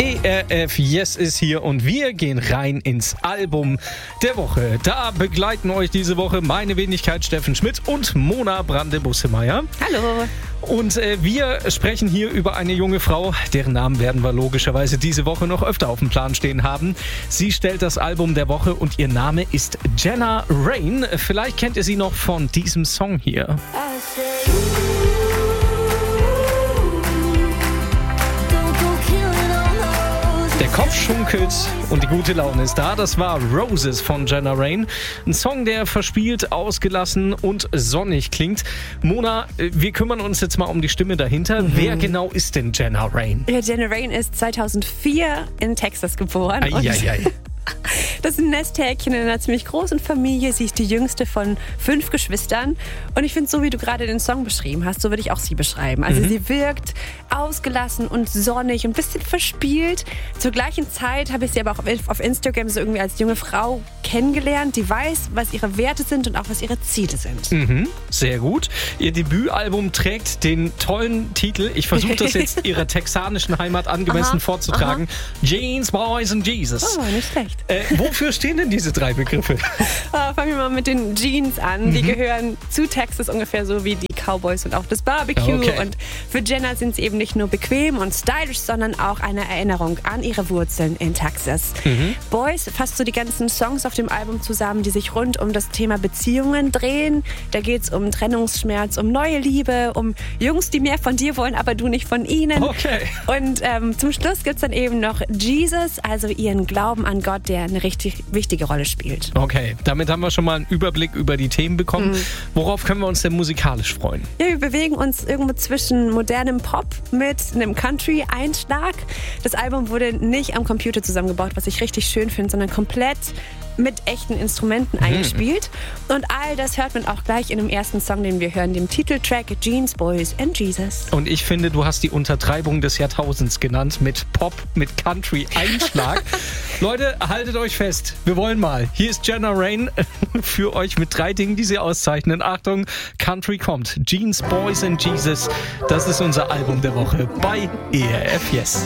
ERF Yes ist hier und wir gehen rein ins Album der Woche. Da begleiten euch diese Woche meine Wenigkeit Steffen Schmidt und Mona Brande-Bussemeyer. Hallo. Und wir sprechen hier über eine junge Frau, deren Namen werden wir logischerweise diese Woche noch öfter auf dem Plan stehen haben. Sie stellt das Album der Woche und ihr Name ist Jenna Rain. Vielleicht kennt ihr sie noch von diesem Song hier. Der Kopf schunkelt und die gute Laune ist da. Das war Roses von Jenna Rain. Ein Song, der verspielt, ausgelassen und sonnig klingt. Mona, wir kümmern uns jetzt mal um die Stimme dahinter. Wer genau ist denn Jenna Rain? Ja, Jenna Rain ist 2004 in Texas geboren. Das ist ein Nesthäkchen in einer ziemlich großen Familie. Sie ist die jüngste von 5 Geschwistern. Und ich finde, so wie du gerade den Song beschrieben hast, so würde ich auch sie beschreiben. Also sie wirkt ausgelassen und sonnig und ein bisschen verspielt. Zur gleichen Zeit habe ich sie aber auch auf Instagram so irgendwie als junge Frau kennengelernt, die weiß, was ihre Werte sind und auch was ihre Ziele sind. Sehr gut. Ihr Debütalbum trägt den tollen Titel, ich versuche das jetzt ihrer texanischen Heimat angemessen vorzutragen, Jeans, Boys and Jesus. Oh, nicht schlecht. Wofür stehen denn diese 3 Begriffe? Fangen wir mal mit den Jeans an. Die gehören zu Texas ungefähr so wie die Cowboys und auch das Barbecue. Okay. Und für Jenna sind sie eben nicht nur bequem und stylisch, sondern auch eine Erinnerung an ihre Wurzeln in Texas. Boys fasst so die ganzen Songs auf dem Album zusammen, die sich rund um das Thema Beziehungen drehen. Da geht es um Trennungsschmerz, um neue Liebe, um Jungs, die mehr von dir wollen, aber du nicht von ihnen. Okay. Und zum Schluss gibt es dann eben noch Jesus, also ihren Glauben an Gott, der eine richtig wichtige Rolle spielt. Okay, damit haben wir schon mal einen Überblick über die Themen bekommen. Worauf können wir uns denn musikalisch freuen? Ja, wir bewegen uns irgendwo zwischen modernem Pop mit einem Country-Einschlag. Das Album wurde nicht am Computer zusammengebaut, was ich richtig schön finde, sondern komplett mit echten Instrumenten eingespielt. Und all das hört man auch gleich in dem ersten Song, den wir hören, dem Titeltrack Jeans, Boys and Jesus. Und ich finde, du hast die Untertreibung des Jahrtausends genannt mit Pop, mit Country-Einschlag. Leute, haltet euch fest. Wir wollen mal. Hier ist Jenna Rain für euch mit 3 Dingen, die sie auszeichnen. Achtung, Country kommt. Jeans, Boys and Jesus. Das ist unser Album der Woche bei ERF Yes.